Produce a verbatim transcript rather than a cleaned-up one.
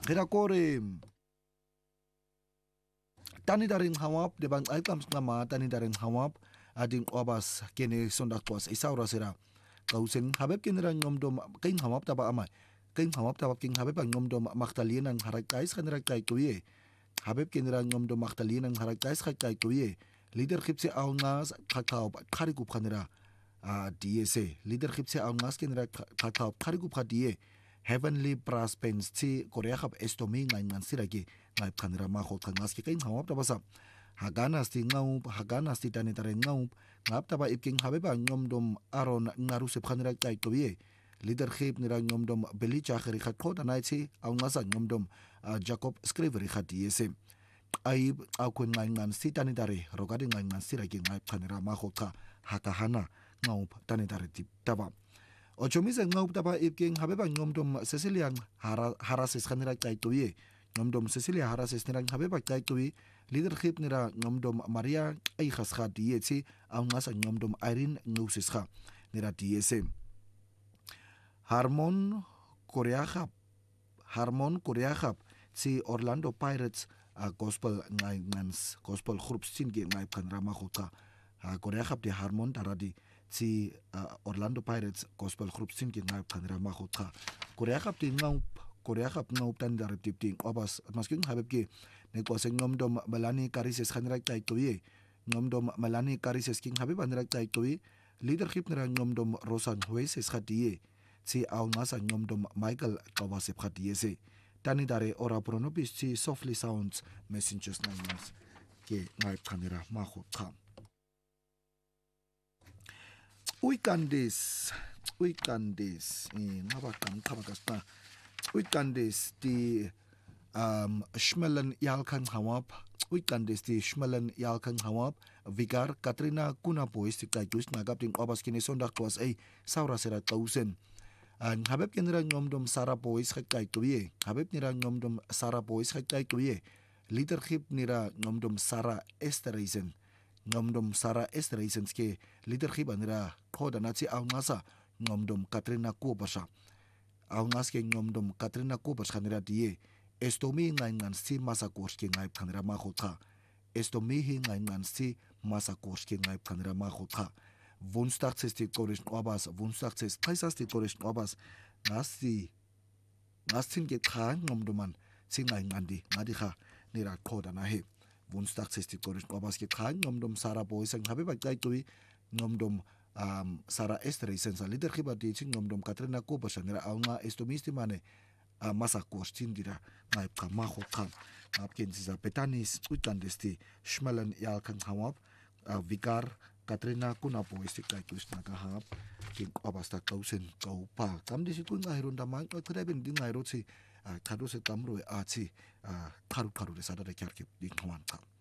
Hera kore tani daring hawap de bang ay kams nama tani daring hawap ading obas kene sondak tuas isaura sira kausen habeb kinira ngomdom king hawap taba ama king hawap taba king habeb ngomdom maktalien ang harakais kanira kay kuye habeb kinira ngomdom maktalien ang harakais kay kuye leadership se aungas kakao karigup kanira a D S A leadership se aungas kinira kakao karigup kadie Heavenly Brass Pens ti Korea kap estomi ngai ngan siragi ngai kanira ma khot kangas ki kain hawap taba sa haganas ti ngau haganas ti tani tare ngau ngap taba ipking habe ba ngom dom aron ngaru sep kanira kai toye leadership nira ngom dom beli chakri khat khot anai ti au ngasa ngom dom Jacob Scrivery khat yese ai au kun ngai ngan si tani tare rogadi ngai ngan siragi ngai kanira ma khot ka hakahana ngau tani tare tip taba Ochomis ang ngaup tapa ipking habeba ngomdom Cecilia harases kanira kay tuwi ngomdom Cecilia harases nira habeba kay tuwi leadership nira ngomdom Maria ay khasha D S A ang ngasa ngomdom Irene ngusis kha nira D S A Harmon Koreahap Harmon Koreahap si Orlando Pirates a gospel ngai ngans gospel group sin ge ngai kanrama khota a Koreahap di Harmon taradi si uh, Orlando Pirates gospel group sin ki ngai kanra ma khotha Korea kap ti ngau Korea kap ngau tan dar tip ting obas masking habeb ki ne ko se ngom dom Melanie Carices khanra tai toye ngom dom Melanie Carices king habeb anra tai toye leadership nra ngom dom Rosan Hueses khatiye si au ngasa ngom dom Michael Kawase khatiye se tani dare ora pronopis si softly sounds messengers ngas ke ngai kanra ma khotha Weekendis, weekendis, ngabakam kabakasta. Weekendis di um Schmelen Yalkan Hawap, weekendis di Schmelen Yalkan Hawap, Vigar Katrina Kunapois ti kaitus nagap ting obas kini sondak tuas ay saura sera tausen. Ang habeb kinira ngomdom Sara Boys kay tuye, habeb nira ngomdom Sara Boys kay tuye, leadership nira ngomdom Sara Esterisen. Ngomdom Sara Esterisen ke leadership anira khoda na chi aw ngasa ngomdom Katrina Kubasa aw ngas ke ngomdom Katrina Kubas khanira die estomi ngai ngan si masa course ke ngai khanira ma khotha estomi hi ngai ngan si masa course ke ngai khanira ma khotha Woensdag ist die Korisch Obas Woensdag ist Kaisas die Korisch Obas ngasi ngasin ke khan ngomdoman si ngai ngandi ngadi kha nira khoda na he Woensdag ist die Korisch Obas ke khan ngomdom Sara Boys ang habe ba kai tui ngomdom um, Sara Esterisen sa leadership at teaching ngomdom Katrina Kubasa nira aw nga estomisti mane uh, masa kostin dira ngai ka ma khot kha apkin sa petanis uitandesti Schmelen Yalkan Hawap uh, Vicar Katrina Kunapo isti kai tus na kahap king obasta kausen kau pa kam disi kun ngai ron damang ka ben din ngai ro si kadu se kamro a chi karu karu de sada de kyar ke ding hwan ka